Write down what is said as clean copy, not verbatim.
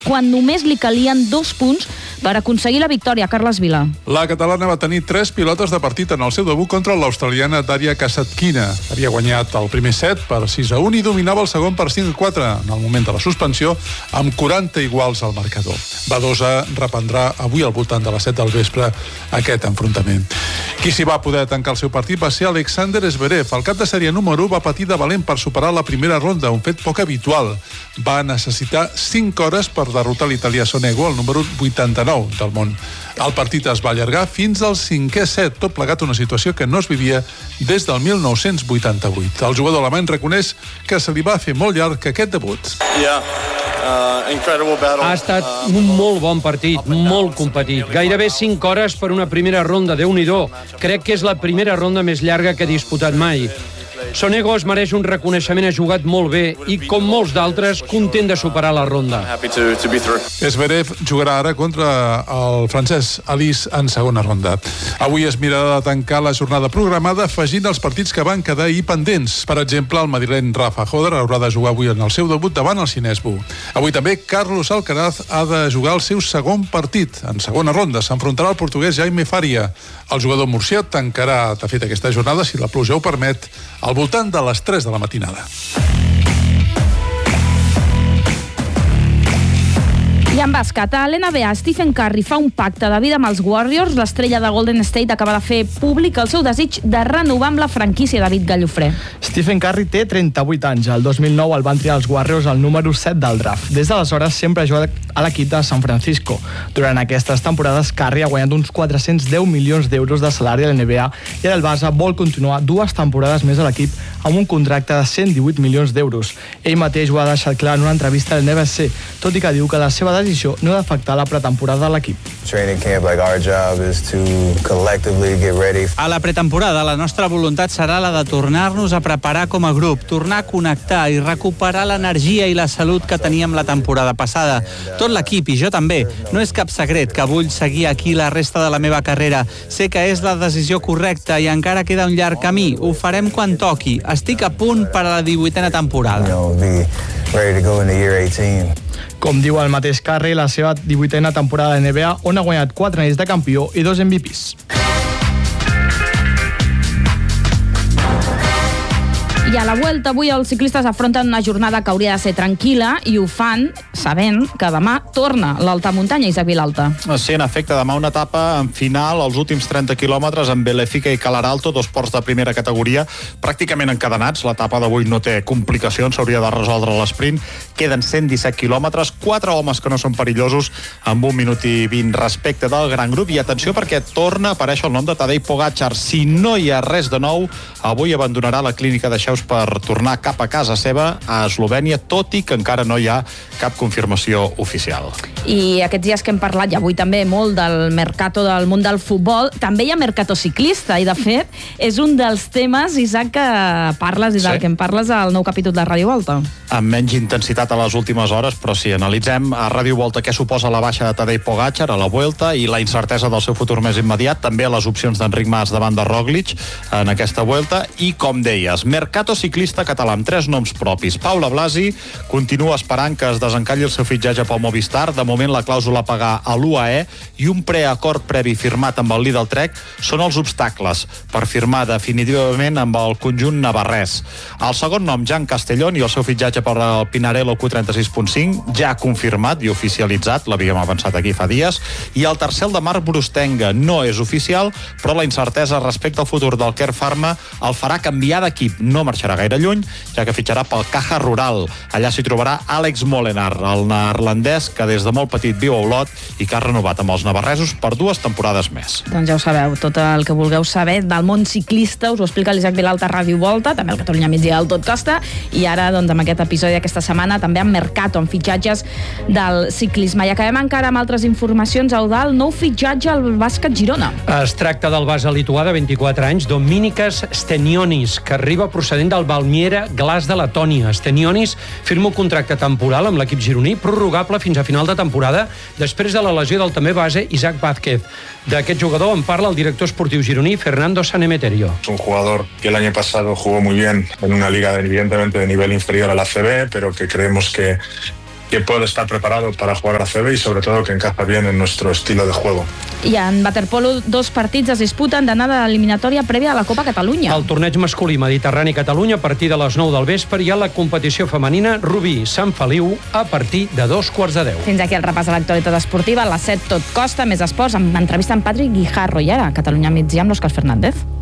quan només li calien 2 punts per aconseguir la victòria. Carles Vila. La catalana va tenir 3 pilotes de partit en el seu debut contra l'australiana Daria Kasatkina. Havia guanyat el primer set per 6-1 i dominava el segon per 5-4 en el moment de la suspensió, amb 40 iguals al marcador. Badosa reprendrà avui al voltant de les 7 del vespre aquest enfrontament. Qui s'hi va poder tancar el seu partit va ser Alexander Zverev. El cap de sèrie número 1 va patir de valent per superar la primera ronda, un fet poc habitual. Va necessitar 5 hores per derrotar l'italià Sonego, el número 89 del món. El partit es va allargar fins al 5è set, tot plegat una situació que no es vivia des del 1988. El jugador alemany reconeix que se li va fer molt llarg aquest debut. Ha estat un molt bon partit, molt competit. Gairebé 5 hores per una primera ronda, Déu-n'hi-do. Crec que és la primera ronda més llarga que he disputat mai. Sonego es mereix un reconeixement, ha jugat molt bé i, com molts d'altres, content de superar la ronda. Zverev jugarà ara contra el francès Alice en segona ronda. Avui es mirarà de tancar la jornada programada afegint els partits que van quedar ahir pendents. Per exemple, el madrileny Rafa Joder haurà de jugar avui en el seu debut davant el xinès Bu. Avui també Carlos Alcaraz ha de jugar el seu segon partit. En segona ronda s'enfrontarà el portuguès Jaime Faria. El jugador murcià tancarà, de fet, aquesta jornada, si la pluja ho permet, al voltant de les 3 de la matinada. I en bàsquet, a l'NBA, Stephen Curry fa un pacte de vida amb els Warriors. L'estrella de Golden State acaba de fer públic el seu desig de renovar amb la franquícia. David Gallofré. Stephen Curry té 38 anys. El 2009 el van triar els Warriors al número 7 del draft. Des d'aleshores sempre ha jugat a l'equip de San Francisco. Durant aquestes temporades, Curry ha guanyat uns 410 milions d'euros de salari a l'NBA i ara el Barça vol continuar 2 temporades més a l'equip amb un contracte de 118 milions d'euros. Ell mateix ho ha deixat clar en una entrevista a l'NBC, tot i que diu que la seva decisió no ha d'afectar la pretemporada de l'equip. A la pretemporada, la nostra voluntat serà la de tornar-nos a preparar com a grup, tornar a connectar i recuperar l'energia i la salut que teníem la temporada passada. Tot l'equip i jo també. No és cap secret que vull seguir aquí la resta de la meva carrera. Sé que és la decisió correcta i encara queda un llarg camí. Ho farem quan toqui. Estic a punt per a la 18a temporada. Com diu el mateix Curry, la seva 18a temporada de NBA, on ha guanyat 4 anells de campió i 2 MVPs. I a la Vuelta avui els ciclistes afronten una jornada que hauria de ser tranquil·la i ho fan sabent que demà torna l'alta muntanya, Isaac Vilalta. Sí, en efecte, demà una etapa en final, els últims 30 quilòmetres amb Belefica i Calaralto, 2 ports de primera categoria, pràcticament encadenats. L'etapa d'avui no té complicacions, s'hauria de resoldre l'esprint. Queden 117 quilòmetres, 4 homes que no són perillosos, amb 1 minut i 20 respecte del gran grup. I atenció perquè torna a aparèixer el nom de Tadej Pogačar. Si no hi ha res de nou, avui abandonarà la clínica de Xeus per tornar cap a casa seva a Eslovènia, tot i que encara no hi ha cap confirmació oficial. I aquests dies que hem parlat, i avui també, molt del mercato del món del futbol, també hi ha mercato ciclista, i de fet és un dels temes, Isaac, que parles i del que en parles al nou capítol de Ràdio Volta. Amb menys intensitat a les últimes hores, però si analitzem a Ràdio Volta què suposa la baixa de Tadej Pogačar a la Vuelta i la incertesa del seu futur més immediat, també les opcions d'Enric Mas davant de Roglic en aquesta Vuelta, i com deies, mercato ciclista català amb 3 noms propis. Paula Blasi continua esperant que es desencalli el seu fitxatge pel Movistar. De moment la clàusula a pagar a l'UAE i un preacord previ firmat amb el Lidl Trek són els obstacles per firmar definitivament amb el conjunt navarrès. El segon nom, Jan Castellón, i el seu fitxatge per al Pinarello Q36.5 ja confirmat i oficialitzat, l'havíem avançat aquí fa dies, i el tercer, el de Marc Brustenga, no és oficial, però la incertesa respecte al futur del Care Pharma el farà canviar d'equip. No marxarà gaire lluny, ja que fitxarà pel Caja Rural. Allà s'hi trobarà Àlex Molenaar, el neerlandès que des de molt petit viu a Olot i que ha renovat amb els navarresos per 2 temporades més. Doncs ja ho sabeu, tot el que vulgueu saber del món ciclista us ho explica l'Isaac Vilalta a Ràdio Volta, també el Catalunya Migdia del Tot Costa, i ara doncs, amb aquest episodi d'aquesta setmana també amb mercato, amb fitxatges del ciclisme. I acabem encara amb altres informacions. Eudald, nou fitxatge al bàsquet Girona. Es tracta del base lituà de 24 anys, Dominykas Stenionis, que arriba procedent del Valmiera Glas de Letònia. Stenionis firma un contracte temporal amb l'equip gironí, prorrogable fins a final de temporada, després de la lesió del també base Isaac Vázquez. D'aquest jugador en parla el director esportiu gironí Fernando Sanemeterio. Es un jugador que el año pasado jugó muy bien en una liga evidentemente de nivel inferior a la ACB, pero que creemos que que puede estar preparado para jugar a CB y sobre todo que encaja bien en nuestro estilo de juego. I en waterpolo 2 partits es disputen d'anada eliminatòria prèvia a la Copa Catalunya. El torneig masculí Mediterrani-Catalunya a partir de les 9 del vespre i a la competició femenina Rubí-Sant Feliu a partir de 2:45. Fins aquí el repàs de l'actualitat esportiva. A les 7 tot costa, més esports, amb entrevista amb Patrick Guijarro. I ara, Catalunya migdia amb l'Òscar Fernández.